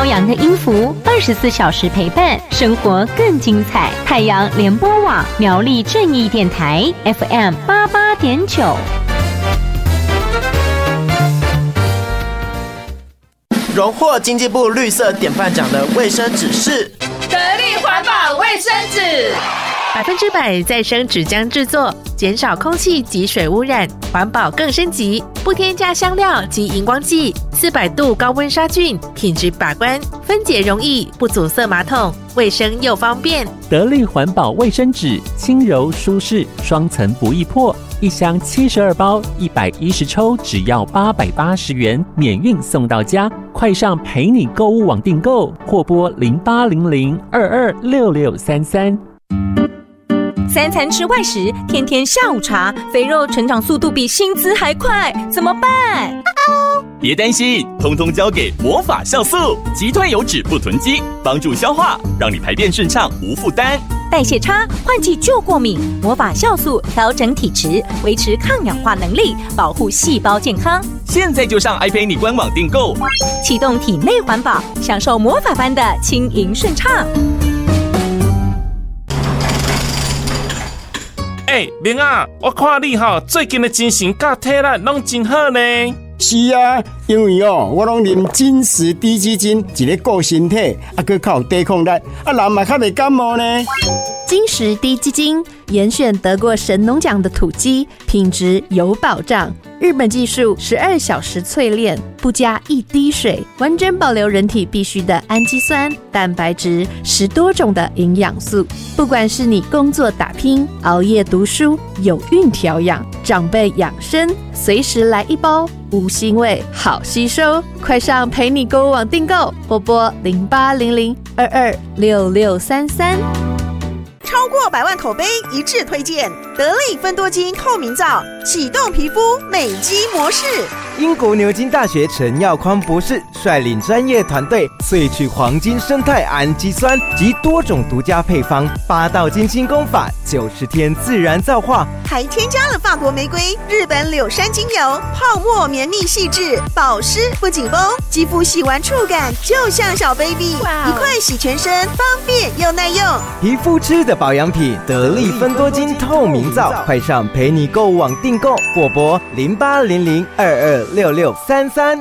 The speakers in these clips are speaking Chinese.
扬的音符，24小时陪伴，生活更精彩。太阳联播网苗栗正义电台 FM 88.9。 荣获经济部绿色典范奖的卫生纸是得力环保卫生纸 ，100%再生纸浆制作，减少空气及水污染，环保更升级，不添加香料及荧光剂，400度高温杀菌，品质把关，分解容易，不阻塞马桶，卫生又方便。 得力环保卫生纸，轻柔舒适，双层不易破，一箱72包，110抽，只要880元，免运送到家。快上陪你购物网订购，或拨0800226633。 3餐吃外食，天天下午茶，肥肉成长速度比薪资还快，怎么办？ 别担心，通通交给魔法酵素，击退油脂不囤积，帮助消化，让你排便顺畅无负担。 代谢差，换季就过敏，魔法酵素调整体质，维持抗氧化能力，保护细胞健康。 现在就上iPay你官网订购， 启动体内环保，享受魔法般的轻盈顺畅。 明啊，我看你最近的精神甲体力拢真好呢。 是啊，因为我拢啉金石低基金，一个顾身体，还靠抵抗力，人嘛较袂感冒呢。 金石低基金严选得过神农奖的土鸡，品质有保障。日本技术12小时淬炼，不加一滴水，完整保留人体必需的氨基酸、蛋白质，10多种的营养素。不管是你工作打拼、熬夜读书、有孕调养、长辈养生，随时来一包，无腥味，好吸收。快上陪你购物网订购，拨拨0800226633。 超过100万口碑一致推荐得力芬多精透明皂，启动皮肤美肌模式。 英国牛津大学陈耀匡博士率领专业团队萃取黄金生态氨基酸及多种独家配方，8道精清功法，90天自然皂化， 还添加了法国玫瑰、日本柳杉精油，泡沫绵密细致，保湿不紧绷，肌肤洗完触感就像小 baby， 一块洗全身，方便又耐用。 皮肤吃的保养品，得力芬多精透明皂，快上陪你购物网订购，或拨0800226633。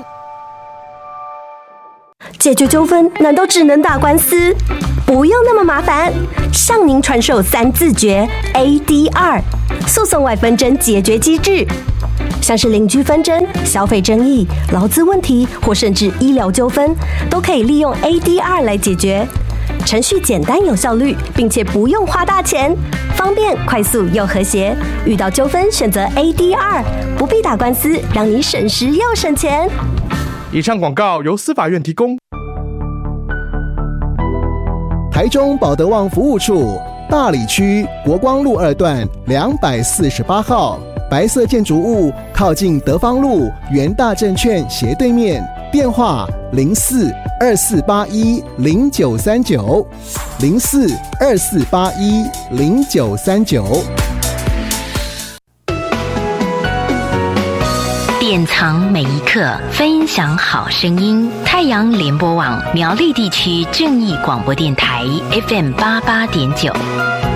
解决纠纷难道只能打官司？不用那么麻烦，向您传授3字诀 ADR 诉讼外纷争解决机制，像是邻居纷争、消费争议、劳资问题或甚至医疗纠纷，都可以利用 ADR 来解决。程序简单有效率，并且不用花大钱，方便快速又和谐。遇到纠纷选择 ADR， 不必打官司，让你省时又省钱。 以上广告由司法院提供。 台中保德旺服务处大里区国光路2段248号，白色建筑物靠近德芳路元大证券斜对面，电话0424810939 0424810939。 典藏每一刻，分享好声音。太阳联播网苗栗地区正义广播电台 FM 88.9。